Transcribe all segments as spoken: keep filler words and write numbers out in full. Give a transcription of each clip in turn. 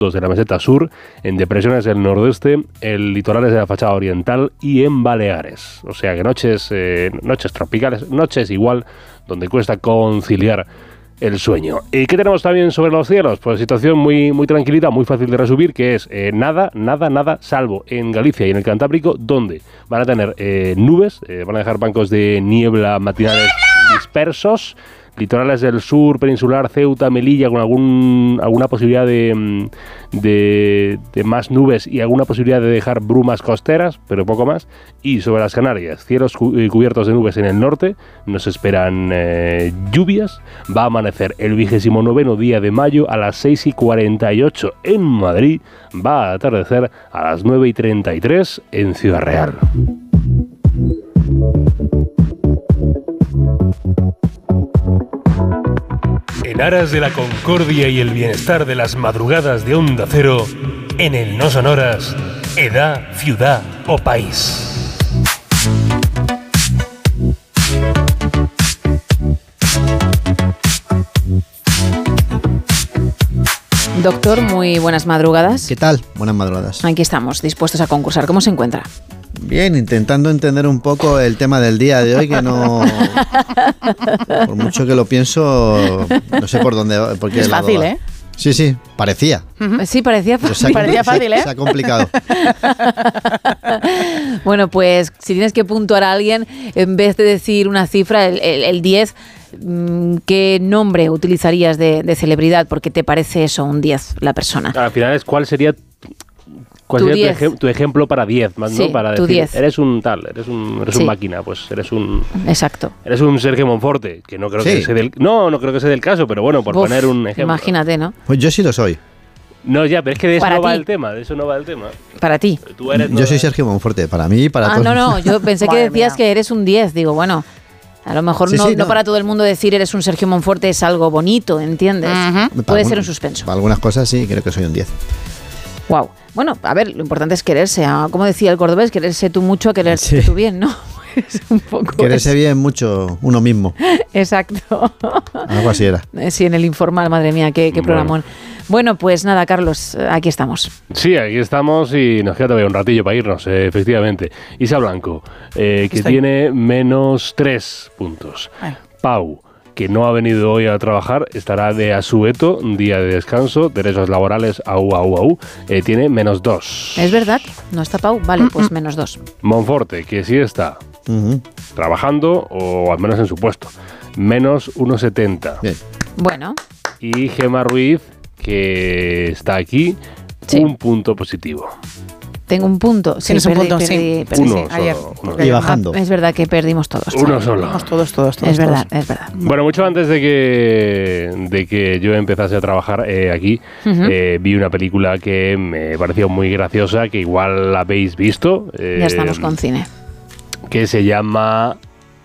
de la meseta sur, en depresiones del nordeste, en litorales de la fachada oriental y en Baleares. O sea que noches, eh, noches tropicales, noches igual, donde cuesta conciliar el sueño. ¿Y qué tenemos también sobre los cielos? Pues situación muy, muy tranquilita, muy fácil de resumir, que es eh, nada, nada, nada, salvo en Galicia y en el Cantábrico, donde van a tener eh, nubes, eh, van a dejar bancos de niebla matinales dispersos, litorales del sur, peninsular, Ceuta, Melilla, con algún, alguna posibilidad de, de, de más nubes y alguna posibilidad de dejar brumas costeras, pero poco más. Y sobre las Canarias, cielos cu- cubiertos de nubes en el norte, nos esperan eh, lluvias. Va a amanecer el vigésimo noveno día de mayo a las seis y cuarenta y ocho en Madrid. Va a atardecer a las nueve y treinta y tres en Ciudad Real. En aras de la concordia y el bienestar de las madrugadas de Onda Cero, en el No Sonoras, edad, ciudad o país. Doctor, muy buenas madrugadas. ¿Qué tal? Buenas madrugadas. Aquí estamos, dispuestos a concursar. ¿Cómo se encuentra? Bien, intentando entender un poco el tema del día de hoy, que no... Por mucho que lo pienso, no sé por dónde va. Es fácil, ¿eh? Sí, sí, parecía. Uh-huh. Sí, parecía fácil. Se ha, parecía fácil, ¿eh? Se ha complicado. Bueno, pues si tienes que puntuar a alguien, en vez de decir una cifra, el, el, el diez, ¿qué nombre utilizarías de, de celebridad? Porque te parece eso, un diez, la persona. Al final es cuál sería... ¿Cuál Tu sería tu, diez. ejem- tu ejemplo para diez, más, Sí, ¿no? Para tu decir, diez. eres un tal, eres un, eres Sí. un máquina, pues eres un... Exacto. Eres un Sergio Monforte, que no creo Sí. que sea del... No, no creo que sea del caso, pero bueno, por Uf, poner un ejemplo. Imagínate, ¿no? Pues yo sí lo soy. No, ya, pero es que de eso Para no va ti. el tema, de eso no va el tema. Para ti. Tú eres... Yo soy Sergio Monforte, para mí y para Ah, todos. no, no, yo pensé que Madre decías mía. que eres un diez. Digo, bueno, a lo mejor Sí, no, sí, no no. para todo el mundo decir eres un Sergio Monforte es algo bonito, ¿entiendes? Ujú. Para Puede algún- ser un suspenso. Para algunas cosas sí, creo que soy un diez. Wow. Bueno, a ver, lo importante es quererse. ah, Como decía el cordobés, quererse tú mucho, quererse Sí. tú bien, ¿no? Es un poco Quererse eso. bien mucho uno mismo. Exacto. Algo así era. Eh, Sí, en el informal, madre mía, qué, qué Bueno. programón. Bueno, pues nada, Carlos, eh, aquí estamos. Sí, aquí estamos y nos queda todavía un ratillo para irnos, eh, efectivamente. Isa Blanco, eh, que Estoy. tiene menos tres puntos. Ay. Pau, que no ha venido hoy a trabajar, estará de asueto, día de descanso, derechos laborales, au, au, au, eh, tiene menos dos. ¿Es verdad? ¿No está Pau? Vale, pues menos dos. Monforte, que sí está Ujú. trabajando, o al menos en su puesto, menos uno setenta. Bien. Bueno, Y Gemma Ruiz, que está aquí, Sí. un punto positivo. tengo un punto. Sí, Tienes un perdí, punto, perdí, sí. perdí. Uno sí, ayer. solo, uno. Porque Y ayer- bajando. Ah, es verdad que perdimos todos. Uno Vale. solo. Todos, todos, todos, todos. Es verdad, todos. es verdad. Bueno, mucho antes de que, de que yo empezase a trabajar eh, aquí, Ujú. eh, vi una película que me pareció muy graciosa, que igual la habéis visto. eh, Ya estamos con cine. Que se llama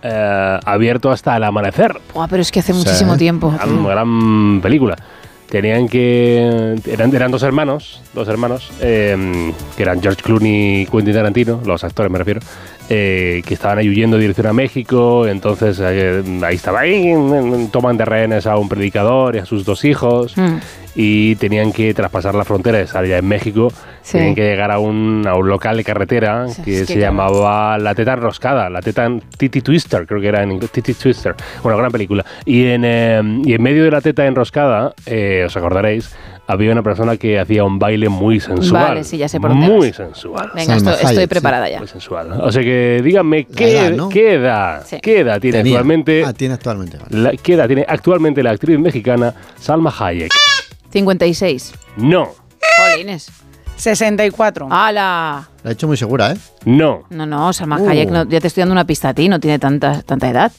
eh, Abierto hasta el amanecer. Buah, pero es que hace Sí. muchísimo tiempo. Gran, gran película. Tenían que... Eran, eran dos hermanos, dos hermanos, eh, que eran George Clooney y Quentin Tarantino, los actores me refiero, eh, que estaban ahí huyendo en dirección a México, entonces eh, ahí estaba, ahí toman de rehenes a un predicador y a sus dos hijos, Mm. y tenían que traspasar la frontera, estar ya en México, Sí. tenían que llegar a un, a un local de carretera Sí, que es que se claro. llamaba La Teta Enroscada, La Teta Titi Twister, creo que era en inglés, Titi Twister, bueno, gran película. Y en, eh, y en medio de La Teta Enroscada, eh, os acordaréis, había una persona que hacía un baile muy sensual. Vale, sí, ya sé por dónde Muy vas. sensual. Venga, Salma estoy, estoy Hayek, preparada ya. Muy sensual. O sea que díganme, La ¿qué edad, ¿no? ¿qué edad? Sí. ¿Qué edad tiene Tenía. actualmente? Ah, tiene actualmente. Vale. La, ¿Qué edad tiene actualmente la actriz mexicana Salma Hayek? cincuenta y seis. No, Jolines. sesenta y cuatro. ¡Hala! La he hecho muy segura, ¿eh? no. No, no, Salma Uh. Hayek, no, ya te estoy dando una pista a ti, no tiene tanta, tanta edad.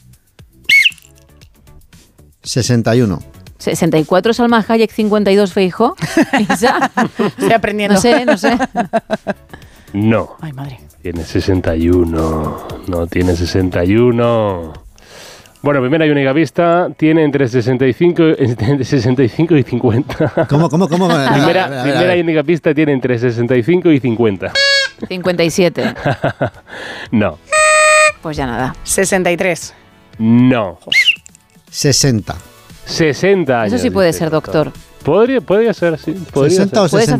sesenta y uno. sesenta y cuatro Salma Hayek, cincuenta y dos Feijóo. Isa, Estoy aprendiendo. no sé, no sé. No. Ay, madre. Tiene sesenta y uno. No tiene sesenta y uno. Bueno, primera y única pista, tiene entre sesenta y cinco, entre sesenta y cinco y cincuenta. ¿Cómo, cómo, cómo? A ver, a ver, Primera, a ver, a primera ver. y única pista tiene entre sesenta y cinco y cincuenta. cincuenta y siete. No, Pues ya nada. sesenta y tres. no. sesenta. sesenta años. Eso sí puede dice ser el doctor. Podría, podría ser, sí. Podría sesenta ser. o Puedes